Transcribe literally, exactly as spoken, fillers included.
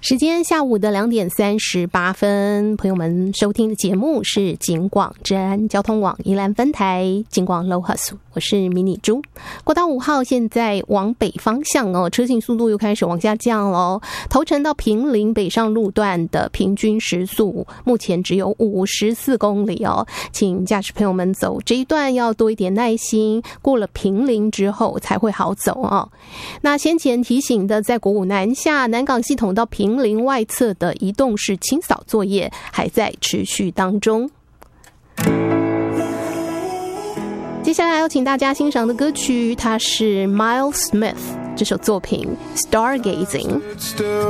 时间下午的两点三十八分，朋友们收听的节目是警广治安交通网宜兰分台警广 Lohas， 我是迷你猪。国道五号现在往北方向哦，车行速度又开始往下降咯。头城到坪林北上路段的平均时速目前只有五十四公里哦，请驾驶朋友们走这一段要多一点耐心，过了坪林之后才会好走哦。那先前提醒的，在国五南下南港系统到坪林外侧的移动式清扫作业还在持续当中。接下来要请大家欣赏的歌曲，它是 Miles Smith 这首作品 Stargazing。